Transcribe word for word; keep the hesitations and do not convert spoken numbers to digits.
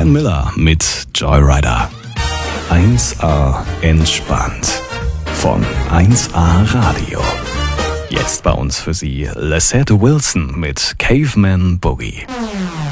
Glenn Miller mit Joyrider. eins A entspannt. Von eins A Radio. Jetzt bei uns für Sie Lissette Wilson mit Caveman Boogie.